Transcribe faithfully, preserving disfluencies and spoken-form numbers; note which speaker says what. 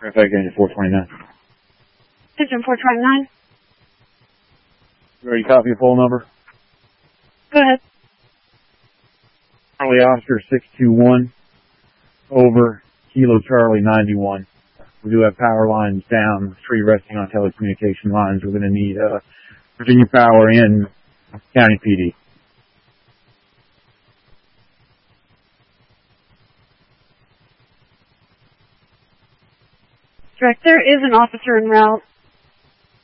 Speaker 1: Traffic engine four twenty-nine.
Speaker 2: Engine four twenty-nine.
Speaker 1: You ready to copy a full number?
Speaker 2: Go ahead.
Speaker 1: Charlie Oscar six two one, over, Kilo Charlie ninety-one. We do have power lines down, tree resting on telecommunication lines. We're going to need uh, Virginia Power in County P D.
Speaker 2: Direct, there is an officer en route.